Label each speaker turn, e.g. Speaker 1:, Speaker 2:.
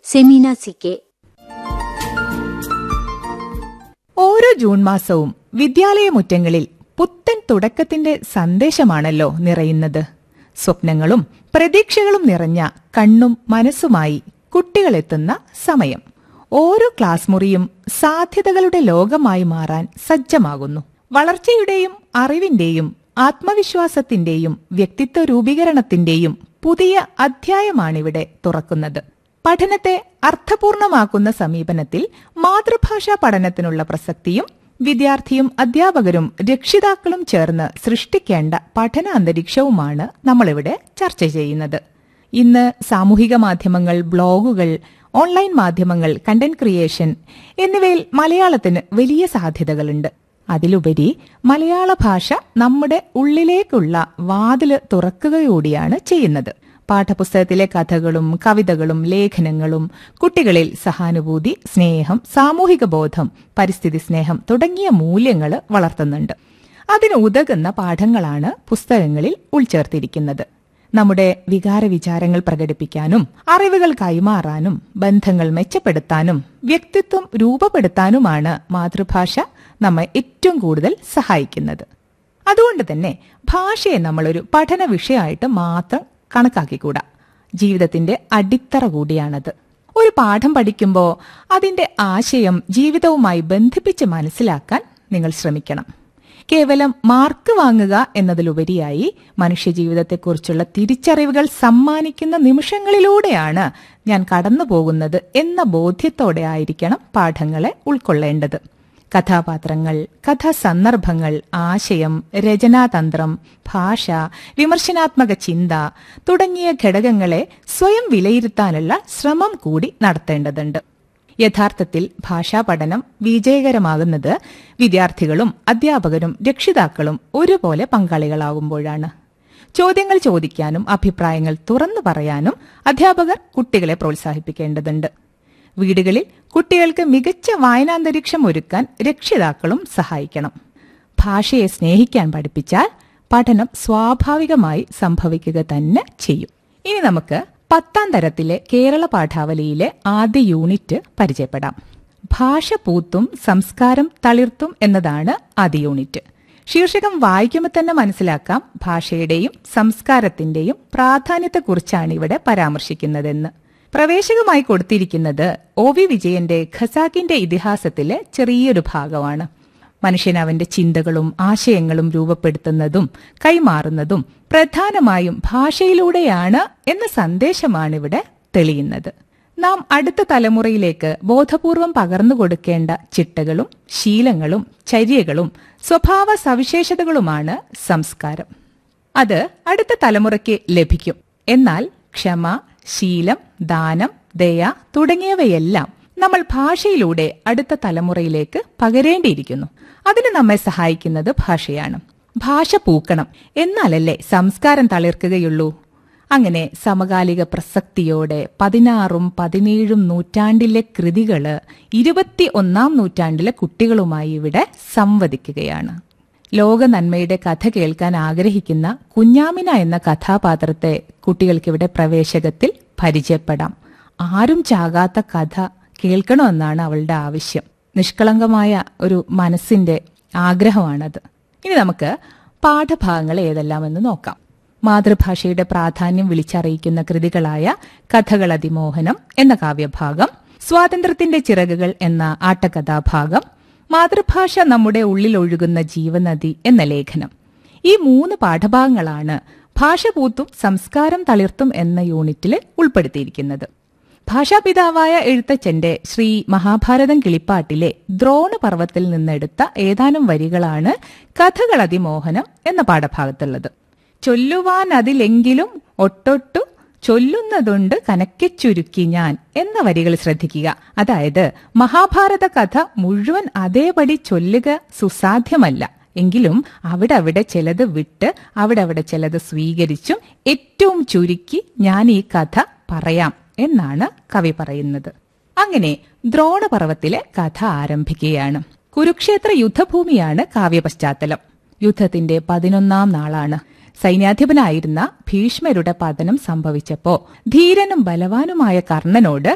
Speaker 1: സെമീന സി.കെ.
Speaker 2: ഓരോ ജൂൺ മാസവും വിദ്യാലയമുറ്റങ്ങളിൽ പുത്തൻ തുടക്കത്തിന്റെ സന്ദേശമാണല്ലോ നിറയുന്നത്. സ്വപ്നങ്ങളും പ്രതീക്ഷകളും നിറഞ്ഞ കണ്ണും മനസ്സുമായി കുട്ടികളെത്തുന്ന സമയം. ഓരോ ക്ലാസ് മുറിയും സാധ്യതകളുടെ ലോകമായി മാറാൻ സജ്ജമാകുന്നു. വളർച്ചയുടെയും അറിവിന്റെയും ആത്മവിശ്വാസത്തിന്റെയും വ്യക്തിത്വ രൂപീകരണത്തിന്റെയും പുതിയ അധ്യായമാണിവിടെ തുറക്കുന്നത്. പഠനത്തെ അർത്ഥപൂർണമാക്കുന്ന സമീപനത്തിൽ മാതൃഭാഷാ പഠനത്തിനുള്ള പ്രസക്തിയും വിദ്യാർത്ഥിയും അധ്യാപകരും രക്ഷിതാക്കളും ചേർന്ന് സൃഷ്ടിക്കേണ്ട പഠന അന്തരീക്ഷവുമാണ് നമ്മളിവിടെ ചർച്ച ചെയ്യുന്നത്. ഇന്ന് സാമൂഹിക മാധ്യമങ്ങൾ, ബ്ലോഗുകൾ, ഓൺലൈൻ മാധ്യമങ്ങൾ, കണ്ടന്റ് ക്രിയേഷൻ എന്നിവയിൽ മലയാളത്തിന് വലിയ സാധ്യതകളുണ്ട്. അതിലുപരി മലയാള ഭാഷ നമ്മുടെ ഉള്ളിലേക്കുള്ള വാതില് തുറക്കുകകൂടിയാണ് ചെയ്യുന്നത്. പാഠപുസ്തകത്തിലെ കഥകളും കവിതകളും ലേഖനങ്ങളും കുട്ടികളിൽ സഹാനുഭൂതി, സ്നേഹം, സാമൂഹിക ബോധം, പരിസ്ഥിതി സ്നേഹം തുടങ്ങിയ മൂല്യങ്ങൾ വളർത്തുന്നുണ്ട്. അതിന് ഉതകുന്ന പാഠങ്ങളാണ് പുസ്തകങ്ങളിൽ ഉൾച്ചേർത്തിരിക്കുന്നത്. നമ്മുടെ വികാര വിചാരങ്ങൾ പ്രകടിപ്പിക്കാനും അറിവുകൾ കൈമാറാനും ബന്ധങ്ങൾ മെച്ചപ്പെടുത്താനും വ്യക്തിത്വം രൂപപ്പെടുത്താനുമാണ് മാതൃഭാഷ നമ്മെ ഏറ്റവും കൂടുതൽ സഹായിക്കുന്നത്. അതുകൊണ്ട് തന്നെ ഭാഷയെ നമ്മളൊരു പഠന വിഷയമായിട്ട് മാത്രം കണക്കാക്കിക്കൂടാ. ജീവിതത്തിന്റെ അടിത്തറ കൂടിയാണത്. ഒരു പാഠം പഠിക്കുമ്പോൾ അതിന്റെ ആശയം ജീവിതവുമായി ബന്ധിപ്പിച്ച് മനസ്സിലാക്കാൻ നിങ്ങൾ ശ്രമിക്കണം. കേവലം മാർക്ക് വാങ്ങുക എന്നതിലുപരിയായി മനുഷ്യജീവിതത്തെക്കുറിച്ചുള്ള തിരിച്ചറിവുകൾ സമ്മാനിക്കുന്ന നിമിഷങ്ങളിലൂടെയാണ് ഞാൻ കടന്നു പോകുന്നത് എന്ന ബോധ്യത്തോടെ ആയിരിക്കണം പാഠങ്ങളെ ഉൾക്കൊള്ളേണ്ടത്. കഥാപാത്രങ്ങൾ, കഥാസന്ദർഭങ്ങൾ, ആശയം, രചനാതന്ത്രം, ഭാഷ, വിമർശനാത്മക ചിന്ത തുടങ്ങിയ ഘടകങ്ങളെ സ്വയം വിലയിരുത്താനുള്ള ശ്രമം കൂടി നടത്തേണ്ടതുണ്ട്. യഥാർത്ഥത്തിൽ ഭാഷാ പഠനം വിജയകരമാകുന്നത് വിദ്യാർത്ഥികളും അധ്യാപകരും രക്ഷിതാക്കളും ഒരുപോലെ പങ്കാളികളാകുമ്പോഴാണ്. ചോദ്യങ്ങൾ ചോദിക്കാനും അഭിപ്രായങ്ങൾ തുറന്നു പറയാനും അധ്യാപകർ കുട്ടികളെ പ്രോത്സാഹിപ്പിക്കേണ്ടതുണ്ട്. വീടുകളിൽ കുട്ടികൾക്ക് മികച്ച വായനാന്തരീക്ഷം ഒരുക്കാൻ രക്ഷിതാക്കളും സഹായിക്കണം. ഭാഷയെ സ്നേഹിക്കാൻ പഠിപ്പിച്ചാൽ പഠനം സ്വാഭാവികമായി സംഭവിക്കുക തന്നെ ചെയ്യും. ഇനി നമുക്ക് 10ാം തരത്തിലെ കേരള പാഠാവലിയിലെ ആദ്യ യൂണിറ്റ് പരിചയപ്പെടാം. ഭാഷ പൂത്തും സംസ്കാരം തളിർത്തും എന്നതാണ് ആദ്യ യൂണിറ്റ്. ശീർഷകം വായിക്കുമ്പോൾ തന്നെ മനസ്സിലാക്കാം ഭാഷയുടെയും സംസ്കാരത്തിന്റെയും പ്രാധാന്യത്തെക്കുറിച്ചാണ് ഇവിടെ പരാമർശിക്കുന്നതെന്ന്. പ്രവേശകമായി കൊടുത്തിരിക്കുന്നത് ഒ.വി. വിജയന്റെ ഖസാക്കിന്റെ ഇതിഹാസത്തിലെ ചെറിയൊരു ഭാഗമാണ്. മനുഷ്യൻ അവന്റെ ചിന്തകളും ആശയങ്ങളും രൂപപ്പെടുത്തുന്നതും കൈമാറുന്നതും പ്രധാനമായും ഭാഷയിലൂടെയാണ് എന്ന സന്ദേശമാണിവിടെ തെളിയുന്നത്. നാം അടുത്ത തലമുറയിലേക്ക് ബോധപൂർവം പകർന്നു കൊടുക്കേണ്ട ചിട്ടകളും ശീലങ്ങളും ചര്യകളും സ്വഭാവ സവിശേഷതകളുമാണ് സംസ്കാരം. അത് അടുത്ത തലമുറയ്ക്ക് ലഭിക്കും. എന്നാൽ ക്ഷമ, ശീലം, ദാനം, ദയ തുടങ്ങിയവയെല്ലാം നമ്മൾ ഭാഷയിലൂടെ അടുത്ത തലമുറയിലേക്ക് പകരേണ്ടിയിരിക്കുന്നു. അതിന് നമ്മെ സഹായിക്കുന്നത് ഭാഷയാണ്. ഭാഷ പൂക്കണം, എന്നാലല്ലേ സംസ്കാരം തളിർക്കുകയുള്ളൂ. അങ്ങനെ സമകാലിക പ്രസക്തിയോടെ 16ഉം 17ഉം നൂറ്റാണ്ടിലെ കൃതികള് 21ാം നൂറ്റാണ്ടിലെ കുട്ടികളുമായി ഇവിടെ സംവദിക്കുകയാണ്. ലോക നന്മയുടെ കഥ കേൾക്കാൻ ആഗ്രഹിക്കുന്ന കുഞ്ഞാമിന എന്ന കഥാപാത്രത്തെ കുട്ടികൾക്കിവിടെ പ്രവേശകത്തിൽ പരിചയപ്പെടാം. ആരും ചാകാത്ത കഥ കേൾക്കണമെന്നാണ് അവളുടെ ആവശ്യം. നിഷ്കളങ്കമായ ഒരു മനസ്സിന്റെ ആഗ്രഹമാണത്. ഇനി നമുക്ക് പാഠഭാഗങ്ങൾ ഏതെല്ലാമെന്ന് നോക്കാം. മാതൃഭാഷയുടെ പ്രാധാന്യം വിളിച്ചറിയിക്കുന്ന കൃതികളായ കഥകൾ അതിമോഹനം എന്ന കാവ്യഭാഗം, സ്വാതന്ത്ര്യത്തിന്റെ ചിറകുകൾ എന്ന ആട്ടകഥാഭാഗം, മാതൃഭാഷ നമ്മുടെ ഉള്ളിൽ ഒഴുകുന്ന ജീവനദി എന്ന ലേഖനം. ഈ 3 പാഠഭാഗങ്ങളാണ് ഭാഷ പൂത്തും സംസ്കാരം തളിർത്തും എന്ന യൂണിറ്റിൽ ഉൾപ്പെടുത്തിയിരിക്കുന്നത്. ഭാഷാപിതാവായ എഴുത്തച്ഛന്റെ ശ്രീ മഹാഭാരതം കിളിപ്പാട്ടിലെ ദ്രോണപർവത്തിൽ നിന്നെടുത്ത ഏതാനും വരികളാണ് കഥകൾ അതിമോഹനം എന്ന പാഠഭാഗത്തുള്ളത്. ചൊല്ലുവാൻ അതിലെങ്കിലും ഒട്ടൊട്ടു ചൊല്ലുന്നതുണ്ട് കനക്കെ ചുരുക്കി ഞാൻ എന്ന വരികൾ ശ്രദ്ധിക്കുക. അതായത് മഹാഭാരത കഥ മുഴുവൻ അതേപടി ചൊല്ലുക സുസാധ്യമല്ല. എങ്കിലും അവിടെ ചിലത് വിട്ട് അവിടെ ചിലത് സ്വീകരിച്ചും ഏറ്റവും ചുരുക്കി ഞാൻ ഈ കഥ പറയാം എന്നാണ് കവി പറയുന്നത്. അങ്ങനെ ദ്രോണപർവത്തിലെ കഥ ആരംഭിക്കുകയാണ്. കുരുക്ഷേത്ര യുദ്ധഭൂമിയാണ് കാവ്യപശ്ചാത്തലം. യുദ്ധത്തിന്റെ 11ാം നാളാണ്. സൈന്യാധിപനായിരുന്ന ഭീഷ്മരുടെ പതനം സംഭവിച്ചപ്പോ ധീരനും ബലവാനുമായ കർണനോട്